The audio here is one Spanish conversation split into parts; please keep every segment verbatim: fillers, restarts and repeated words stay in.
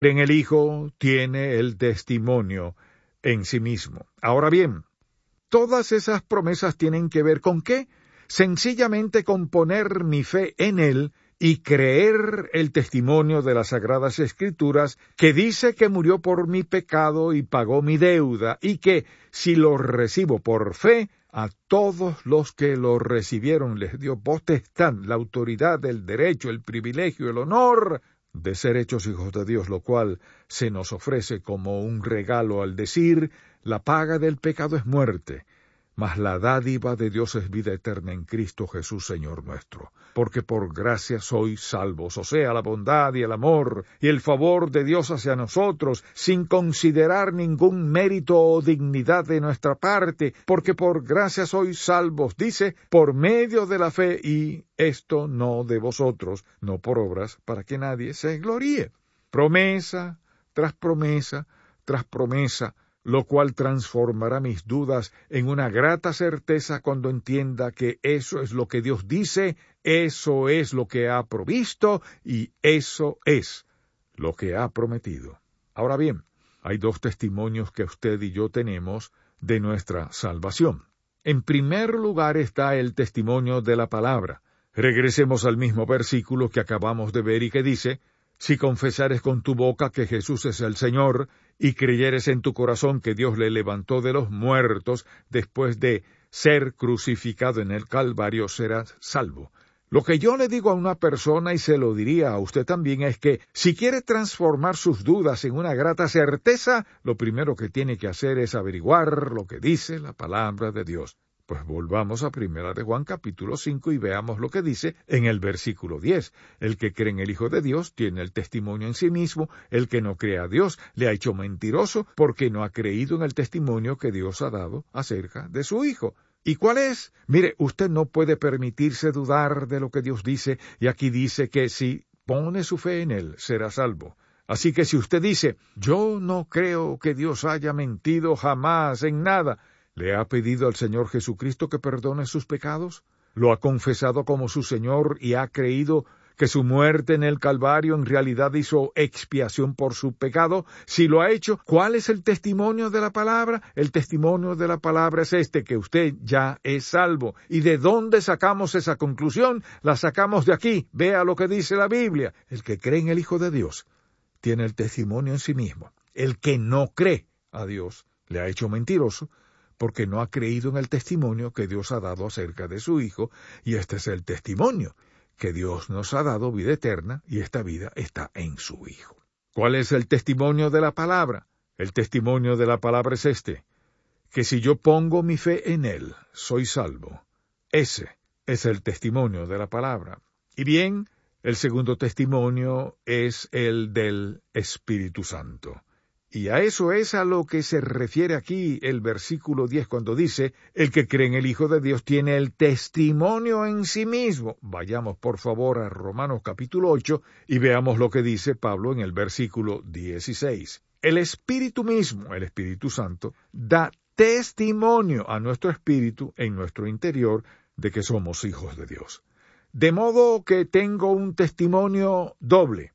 En el Hijo tiene el testimonio en sí mismo. Ahora bien, todas esas promesas tienen que ver ¿con qué? Sencillamente con poner mi fe en Él y creer el testimonio de las Sagradas Escrituras que dice que murió por mi pecado y pagó mi deuda, y que, si lo recibo por fe, a todos los que lo recibieron les dio potestad, la autoridad, el derecho, el privilegio, el honor de ser hechos hijos de Dios, lo cual se nos ofrece como un regalo al decir, la paga del pecado es muerte, mas la dádiva de Dios es vida eterna en Cristo Jesús, Señor nuestro. Porque por gracia sois salvos, o sea, la bondad y el amor y el favor de Dios hacia nosotros, sin considerar ningún mérito o dignidad de nuestra parte, porque por gracia sois salvos, dice, por medio de la fe, y esto no de vosotros, no por obras, para que nadie se gloríe. Promesa tras promesa tras promesa, lo cual transformará mis dudas en una grata certeza cuando entienda que eso es lo que Dios dice, eso es lo que ha provisto y eso es lo que ha prometido. Ahora bien, hay dos testimonios que usted y yo tenemos de nuestra salvación. En primer lugar está el testimonio de la palabra. Regresemos al mismo versículo que acabamos de ver y que dice, si confesares con tu boca que Jesús es el Señor, y creyeres en tu corazón que Dios le levantó de los muertos después de ser crucificado en el Calvario, serás salvo. Lo que yo le digo a una persona, y se lo diría a usted también, es que si quiere transformar sus dudas en una grata certeza, lo primero que tiene que hacer es averiguar lo que dice la palabra de Dios. Pues volvamos a Primera de Juan capítulo cinco y veamos lo que dice en el versículo diez. El que cree en el Hijo de Dios tiene el testimonio en sí mismo, el que no cree a Dios le ha hecho mentiroso porque no ha creído en el testimonio que Dios ha dado acerca de su Hijo. ¿Y cuál es? Mire, usted no puede permitirse dudar de lo que Dios dice, y aquí dice que si pone su fe en Él, será salvo. Así que si usted dice, yo no creo que Dios haya mentido jamás en nada, ¿le ha pedido al Señor Jesucristo que perdone sus pecados? ¿Lo ha confesado como su Señor y ha creído que su muerte en el Calvario en realidad hizo expiación por su pecado? Si lo ha hecho, ¿cuál es el testimonio de la palabra? El testimonio de la palabra es este, que usted ya es salvo. ¿Y de dónde sacamos esa conclusión? La sacamos de aquí. Vea lo que dice la Biblia. El que cree en el Hijo de Dios tiene el testimonio en sí mismo. El que no cree a Dios le ha hecho mentiroso, porque no ha creído en el testimonio que Dios ha dado acerca de su Hijo, y este es el testimonio, que Dios nos ha dado vida eterna, y esta vida está en su Hijo. ¿Cuál es el testimonio de la palabra? El testimonio de la palabra es este, que si yo pongo mi fe en Él, soy salvo. Ese es el testimonio de la palabra. Y bien, el segundo testimonio es el del Espíritu Santo. Y a eso es a lo que se refiere aquí el versículo diez cuando dice, el que cree en el Hijo de Dios tiene el testimonio en sí mismo. Vayamos por favor a Romanos capítulo ocho y veamos lo que dice Pablo en el versículo dieciséis. El Espíritu mismo, el Espíritu Santo, da testimonio a nuestro espíritu en nuestro interior de que somos hijos de Dios. De modo que tengo un testimonio doble.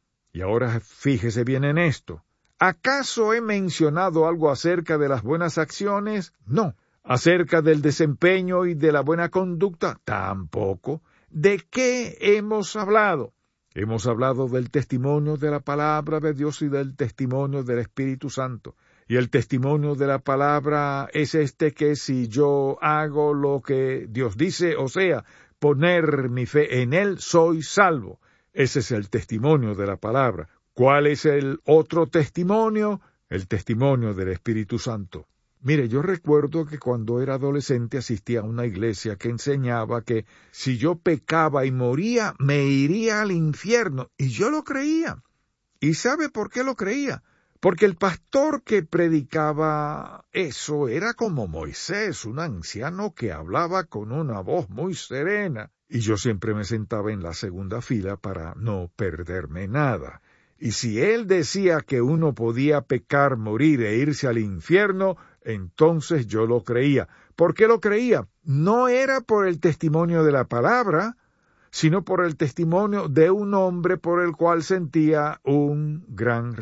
Y ahora fíjese bien en esto. ¿Acaso he mencionado algo acerca de las buenas acciones? No. ¿Acerca del desempeño y de la buena conducta? Tampoco. ¿De qué hemos hablado? Hemos hablado del testimonio de la palabra de Dios y del testimonio del Espíritu Santo. Y el testimonio de la palabra es este, que si yo hago lo que Dios dice, o sea, poner mi fe en Él, soy salvo. Ese es el testimonio de la palabra. ¿Cuál es el otro testimonio? El testimonio del Espíritu Santo. Mire, yo recuerdo que cuando era adolescente asistía a una iglesia que enseñaba que si yo pecaba y moría, me iría al infierno. Y yo lo creía. ¿Y sabe por qué lo creía? Porque el pastor que predicaba eso era como Moisés, un anciano que hablaba con una voz muy serena. Y yo siempre me sentaba en la segunda fila para no perderme nada. Y si él decía que uno podía pecar, morir e irse al infierno, entonces yo lo creía. ¿Por qué lo creía? No era por el testimonio de la palabra, sino por el testimonio de un hombre por el cual sentía un gran